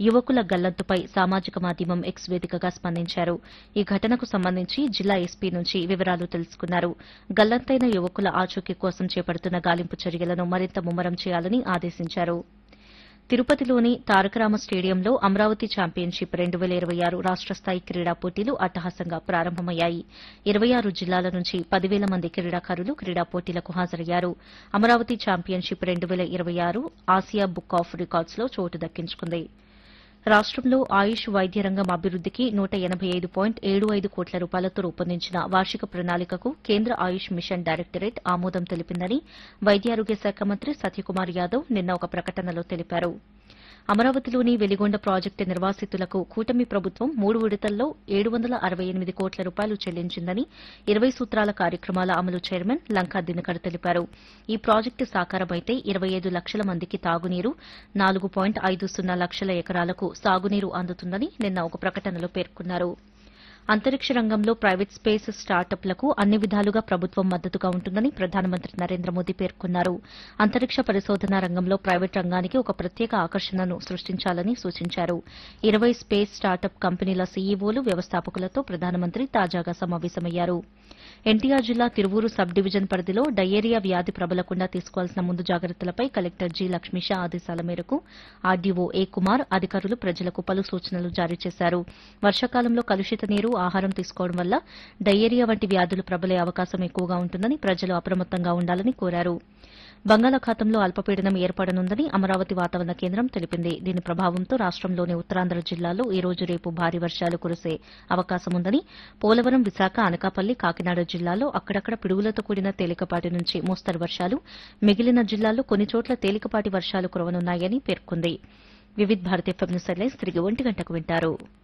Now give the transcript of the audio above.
యువకుల గల్లంతుపై సామాజిక మాధ్యమం ఎక్స్ వేదికగా స్పందించారు. ఈ ఘటనకు సంబంధించి జిల్లా ఎస్పీ నుంచి వివరాలు తెలుసుకున్నారు. గల్లంతైన యువకుల ఆచూకీ కోసం చేపడుతున్న గాలింపు చర్యలను మరింత ముమ్మరం చేయాలని ఆదేశించారు. తిరుపతిలోని తారకరామ స్టేడియంలో అమరావతి ఛాంపియన్షిప్ 2026 రాష్ట స్థాయి క్రీడా పోటీలు అట్టహాసంగా ప్రారంభమయ్యాయి. 26 జిల్లాల నుంచి 10,000 మంది క్రీడాకారులు క్రీడా పోటీలకు హాజరయ్యారు. Amaravati championship 2026 Asia book of రికార్డ్స్లో చోటు దక్కించుకుంది. రాష్టంలో ఆయుష్ వైద్య రంగం అభివృద్దికి 185.75 కోట్ల రూపాయలతో రూపొందించిన వార్షిక ప్రణాళికకు కేంద్ర ఆయుష్ మిషన్ డైరెక్టరేట్ ఆమోదం తెలిపిందని వైద్యారోగ్య శాఖ మంత్రి సత్యకుమార్ యాదవ్ నిన్న ఒక ప్రకటనలో తెలిపారు. అమరావతిలోని వెలిగొండ ప్రాజెక్టు నిర్వాసితులకు కూటమి ప్రభుత్వం 3 విడతల్లో 768 కోట్ల రూపాయలు చెల్లించిందని 20 సూత్రాల కార్యక్రమాల అమలు చైర్మన్ లంకా దినకర్ తెలిపారు. ఈ ప్రాజెక్టు సాకారమైతే 25 లక్షల మందికి తాగునీరు, 4.50 లక్షల ఎకరాలకు సాగునీరు అందుతుందని నిన్న ఒక ప్రకటనలో పేర్కొన్నారు. అంతరిక్ష రంగంలో ప్రైవేట్ స్పేస్ స్టార్టప్లకు అన్ని విధాలుగా ప్రభుత్వం మద్దతుగా ఉంటుందని ప్రధానమంత్రి నరేంద్ర మోదీ పేర్కొన్నారు. అంతరిక్ష పరిశోధన రంగంలో ప్రైవేట్ రంగానికి ఒక ప్రత్యేక ఆకర్షణను సృష్టించాలని సూచించారు. 20 స్పేస్ స్టార్టప్ కంపెనీల సీఈఓలు, వ్యవస్థాపకులతో ప్రధానమంత్రి తాజాగా సమావేశమయ్యారు. ఎన్టీఆర్ జిల్లా తిరువూరు సబ్ డివిజన్ పరిధిలో డయేరియా వ్యాధి ప్రబలకుండా తీసుకోవాల్సిన ముందు జాగ్రత్తలపై కలెక్టర్ జి లక్ష్మీష ఆదేశాల మేరకు ఆర్డీఓ ఏ కుమార్ అధికారులు ప్రజలకు పలు సూచనలు జారీ చేశారు. వర్షాకాలంలో కలుషిత నీరు, ఆహారం తీసుకోవడం వల్ల డయేరియా వంటి వ్యాధులు ప్రబలే అవకాశం ఎక్కువగా ఉంటుందని ప్రజలు అప్రమత్తంగా ఉండాలని కోరారు. బంగాళాఖాతంలో అల్పపీడనం ఏర్పడనుందని అమరావతి వాతావరణ కేంద్రం తెలిపింది. దీని ప్రభావంతో రాష్టంలోని ఉత్తరాంధ్ర జిల్లాల్లో ఈ రోజు రేపు భారీ వర్షాలు కురిసే అవకాశముందని, పోలవరం, విశాఖ, అనకాపల్లి, కాకినాడ జిల్లాల్లో అక్కడక్కడ పిడుగులతో కూడిన తేలికపాటి నుంచి మోస్తరు వర్షాలు, మిగిలిన జిల్లాల్లో కొన్ని చోట్ల తేలికపాటి వర్షాలు కురవనున్నాయని పేర్కొంది. Vividh Bharati FM news headlines తిరిగి 1 గంటకు వింటారు.